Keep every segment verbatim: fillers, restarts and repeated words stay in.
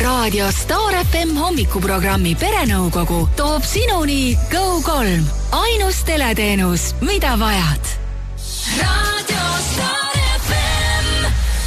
Raadio Star F M hommikuprogrammi Perenõukogu toob sinuni Go kolm. Ainus teleteenus, mida vajad. Raadio Star F M.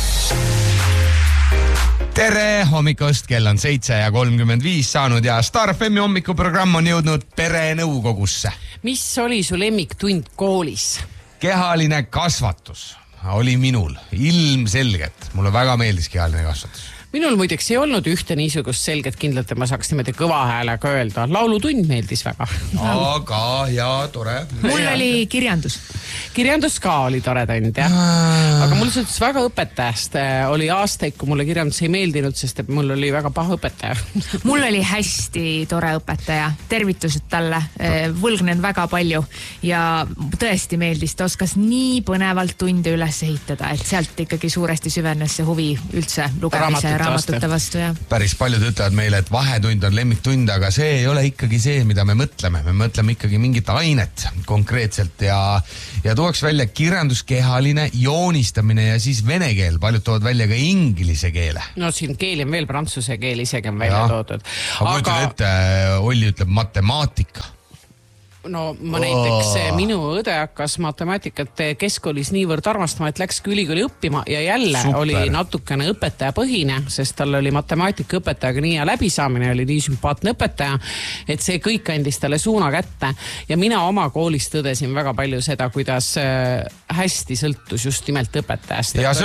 Tere hommikust, kell on seitse ja kolmkümmend viis saanud ja Star F M hommikuprogramm on jõudnud Perenõukogusse. Mis oli su lemmiktund koolis? Kehaline kasvatus oli minul ilmselgelt. Mulle väga meeldis kehaline kasvatus. Minul muideks ei olnud ühte niisugust selget kindlat, et ma saaks niimoodi kõva häälega öelda. Laulutund meeldis väga. Aga, jaa, tore. Mul oli kirjandus. Kirjandus ka oli tore tund, jah. Aga mul sõltus väga õpetajast. Oli aastaid, kui mulle kirjandus ei meeldinud, sest et mul oli väga paha õpetaja. Mul oli hästi tore õpetaja. Tervitused talle. Võlgnen väga palju. Ja tõesti meeldis, ta oskas nii põnevalt tunde üles ehitada, et sealt ikkagi suuresti süvenes see huvi üldse lugemise ja raamatute vastu. Ja. Päris paljud ütlevad meile, et vahetund on lemmiktund, aga see ei ole ikkagi see, mida me mõtleme. Me mõtleme ikkagi mingit ainet konkreetselt ja, ja tuuaks välja kirjanduskehaline joonistamine ja siis vene keel. Paljud toovad välja ka inglise keele. No siin keeli on veel prantsuse keel isegi on välja toodud. Aga kujutad ette, Olli ütleb matemaatika. No ma näiteks oh. minu õde hakkas matemaatikat keskkoolis niivõrd armastama, et läkski ülikooli õppima ja jälle Super. Oli natukene õpetaja põhine, sest tal oli matemaatika õpetajaga nii ja läbisaamine, oli nii sümpaatne õpetaja, et see kõik andis talle suuna kätte ja mina oma koolist tõdesin väga palju seda, kuidas hästi sõltus just nimelt õpetajast. Ja